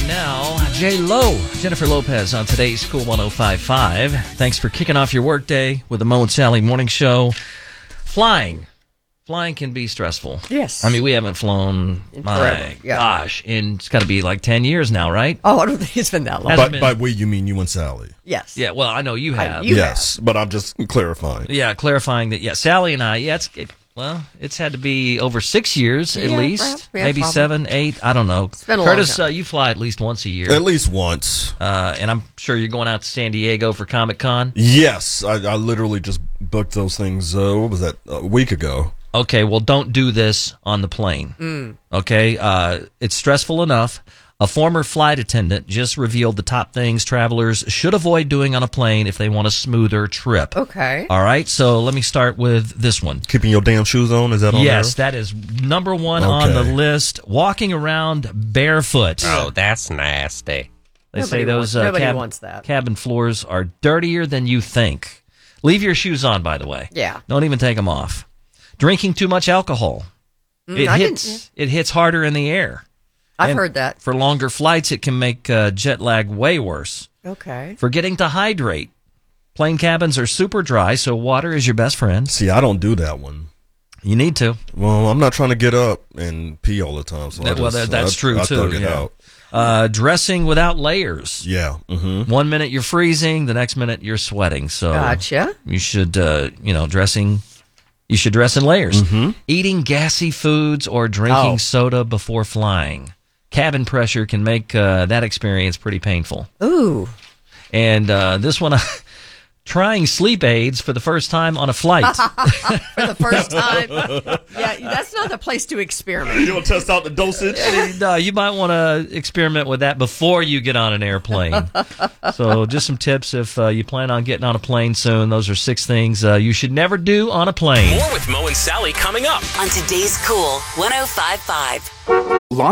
now, J-Lo, Jennifer Lopez on today's Cool 105.5. Thanks for kicking off your workday with the Mo and Sally Morning Show. Flying can be stressful. Yes. I mean, we haven't flown, gosh, it's got to be like 10 years now, right? Oh, I don't think it's been that long. By we, you mean you and Sally? Yes. Yeah, well, I know you have. Yes, but I'm just clarifying. Yeah, clarifying that, Sally and I, it's had to be over 6 years at least. Maybe probably. 7, 8, I don't know. It's been a Curtis, long time. you fly at least once a year. At least once. And I'm sure you're going out to San Diego for Comic-Con. Yes, I literally just booked those things, what was that, a week ago. Okay, well, don't do this on the plane. Okay, it's stressful enough. A former flight attendant just revealed the top things travelers should avoid doing on a plane if they want a smoother trip. Okay. All right, so let me start with this one. Keeping your damn shoes on, is that on there? Yes, that is number one on the list. Walking around barefoot. Oh, that's nasty. They say those nobody wants that. cabin floors are dirtier than you think. Leave your shoes on, by the way. Yeah. Don't even take them off. Drinking too much alcohol. It hits harder in the air. I've heard that. For longer flights, it can make jet lag way worse. Okay. Forgetting to hydrate. Plane cabins are super dry, so water is your best friend. See, I don't do that one. You need to. Well, I'm not trying to get up and pee all the time. So That's true, too. Thug it out. Dressing without layers. Yeah. Mm-hmm. 1 minute you're freezing, the next minute you're sweating. So Gotcha. you should, You should dress in layers. Mm-hmm. Eating gassy foods or drinking soda before flying. Cabin pressure can make that experience pretty painful. Ooh. And this one, trying sleep aids for the first time on a flight. For the first time. Yeah, that's not the place to experiment. You want to test out the dosage? No, you might want to experiment with that before you get on an airplane. So just some tips if you plan on getting on a plane soon. Those are 6 things you should never do on a plane. More with Mo and Sally coming up on today's Cool 105.5.